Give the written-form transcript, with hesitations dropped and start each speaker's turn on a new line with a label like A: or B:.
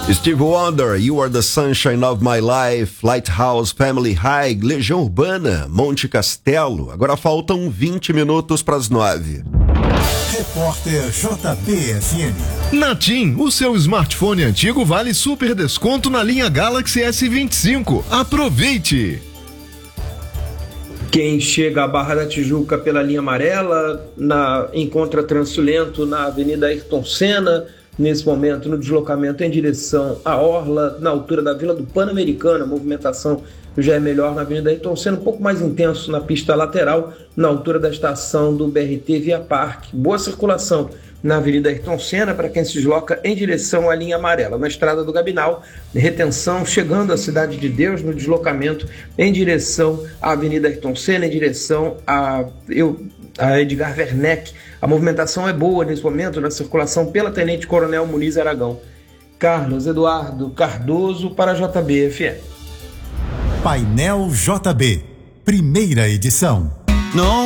A: Steve Wonder, You Are the Sunshine of My Life, Lighthouse, Family High, Legião Urbana, Monte Castelo. Agora faltam 20 minutos para as 9.
B: Repórter JBFM.
C: Na TIM, o seu smartphone antigo vale super desconto na linha Galaxy S25. Aproveite!
D: Quem chega à Barra da Tijuca pela linha amarela, encontra trânsito lento na Avenida Ayrton Senna, nesse momento no deslocamento em direção à Orla, na altura da Vila do Pan-Americano. A movimentação já é melhor na Avenida Ayrton Senna, um pouco mais intenso na pista lateral, na altura da estação do BRT Via Parque. Boa circulação na Avenida Ayrton Senna para quem se desloca em direção à linha amarela. Na Estrada do Gabinal, retenção chegando à Cidade de Deus no deslocamento em direção à Avenida Ayrton Senna, em direção a Edgar Werneck. A movimentação é boa nesse momento na circulação pela Tenente Coronel Muniz Aragão. Carlos Eduardo Cardoso para a JBFM.
B: Painel JB, primeira edição.
E: Não